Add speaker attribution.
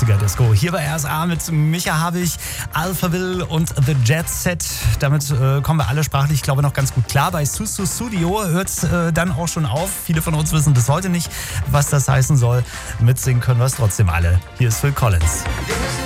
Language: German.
Speaker 1: 80er-Disco. Hier bei RSA mit Micha Habich, Alphaville und The Jet Set. Damit kommen wir alle sprachlich, glaube ich, noch ganz gut klar. Bei Susu Studio hört es dann auch schon auf. Viele von uns wissen bis heute nicht, was das heißen soll. Mitsingen können wir es trotzdem alle. Hier ist Phil Collins.